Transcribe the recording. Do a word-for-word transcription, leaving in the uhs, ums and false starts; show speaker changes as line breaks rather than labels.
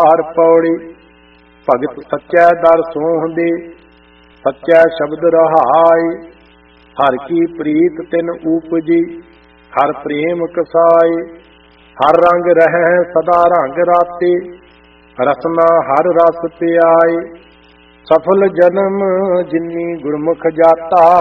ओंकार पौड़ी। भगत सच्चै दर सोहंदे सच्चै शब्द रहाय। हर की प्रीत तिन ऊपजी हर प्रेम कसाय। हर रंग रह सदा रंग राते रसना हर रस प्याय। सफल जन्म जिन्नी गुरमुख जाता